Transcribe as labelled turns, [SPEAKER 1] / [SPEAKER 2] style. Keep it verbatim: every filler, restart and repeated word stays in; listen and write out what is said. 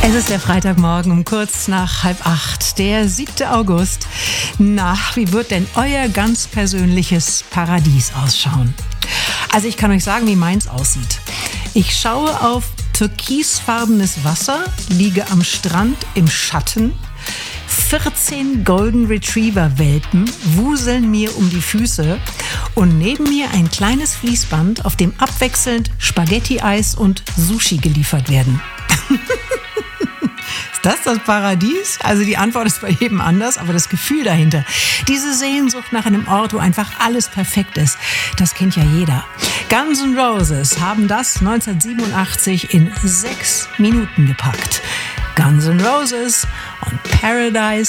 [SPEAKER 1] Es ist der Freitagmorgen um kurz nach halb acht, der siebte August. Na, wie wird denn euer ganz persönliches Paradies ausschauen? Also ich kann euch sagen, wie meins aussieht. Ich schaue auf türkisfarbenes Wasser, liege am Strand im Schatten. vierzehn Golden Retriever Welpen wuseln mir um die Füße und neben mir ein kleines Fließband, auf dem abwechselnd Spaghetti-Eis und Sushi geliefert werden. Ist das das Paradies? Also die Antwort ist bei jedem anders, aber das Gefühl dahinter, diese Sehnsucht nach einem Ort, wo einfach alles perfekt ist, das kennt ja jeder. Guns N' Roses haben das neunzehnhundertsiebenundachtzig in sechs Minuten gepackt. Guns N' Roses und Paradise